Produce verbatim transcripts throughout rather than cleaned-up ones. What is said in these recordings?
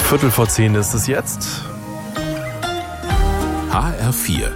Viertel vor zehn ist es jetzt. H R vier.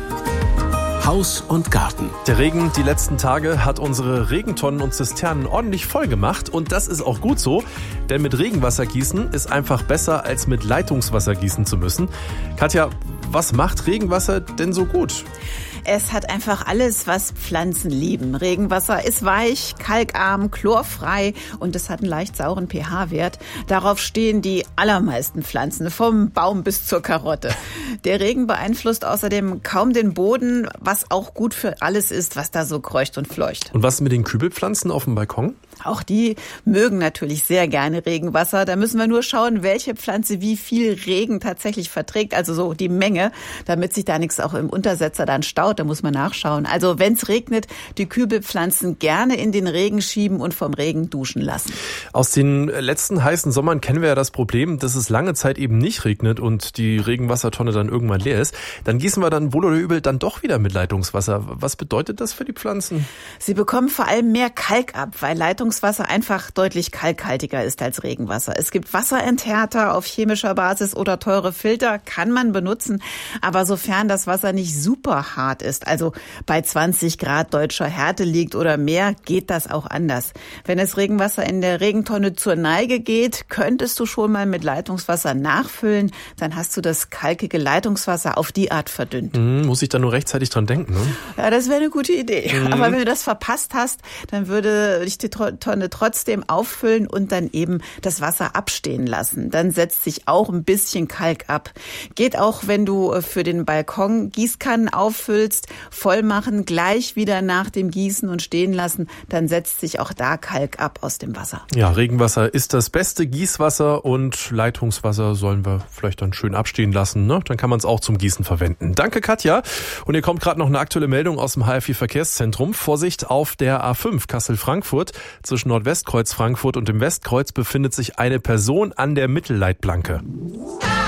Haus und Garten. Der Regen die letzten Tage hat unsere Regentonnen und Zisternen ordentlich voll gemacht und das ist auch gut so, denn mit Regenwasser gießen ist einfach besser als mit Leitungswasser gießen zu müssen. Katja, was macht Regenwasser denn so gut? Es hat einfach alles, was Pflanzen lieben. Regenwasser ist weich, kalkarm, chlorfrei und es hat einen leicht sauren pH-Wert. Darauf stehen die allermeisten Pflanzen, vom Baum bis zur Karotte. Der Regen beeinflusst außerdem kaum den Boden, was auch gut für alles ist, was da so kreucht und fleucht. Und was ist mit den Kübelpflanzen auf dem Balkon? Auch die mögen natürlich sehr gerne Regenwasser. Da müssen wir nur schauen, welche Pflanze wie viel Regen tatsächlich verträgt, also so die Menge, damit sich da nichts auch im Untersetzer dann staut. Da muss man nachschauen. Also wenn es regnet, die Kübelpflanzen gerne in den Regen schieben und vom Regen duschen lassen. Aus den letzten heißen Sommern kennen wir ja das Problem, dass es lange Zeit eben nicht regnet und die Regenwassertonne dann irgendwann leer ist. Dann gießen wir dann wohl oder übel dann doch wieder mit Leitungswasser. Was bedeutet das für die Pflanzen? Sie bekommen vor allem mehr Kalk ab, weil Leitungswasser einfach deutlich kalkhaltiger ist als Regenwasser. Es gibt Wasserenthärter auf chemischer Basis oder teure Filter, kann man benutzen. Aber sofern das Wasser nicht super hart ist, also bei zwanzig Grad deutscher Härte liegt oder mehr, geht das auch anders. Wenn das Regenwasser in der Regentonne zur Neige geht, könntest du schon mal mit Leitungswasser nachfüllen. Dann hast du das kalkige Leitungswasser auf die Art verdünnt. Mhm, muss ich da nur rechtzeitig dran denken, ne? Ja, das wäre eine gute Idee. Mhm. Aber wenn du das verpasst hast, dann würde ich die Tonne trotzdem auffüllen und dann eben das Wasser abstehen lassen. Dann setzt sich auch ein bisschen Kalk ab. Geht auch, wenn du für den Balkon Gießkannen auffüllst, voll machen, gleich wieder nach dem Gießen und stehen lassen, dann setzt sich auch da Kalk ab aus dem Wasser. Ja, Regenwasser ist das beste Gießwasser und Leitungswasser sollen wir vielleicht dann schön abstehen lassen, ne? Dann kann man es auch zum Gießen verwenden. Danke, Katja. Und hier kommt gerade noch eine aktuelle Meldung aus dem H R vier Verkehrszentrum. Vorsicht auf der A fünf Kassel-Frankfurt. Zwischen Nordwestkreuz Frankfurt und dem Westkreuz befindet sich eine Person an der Mittelleitplanke.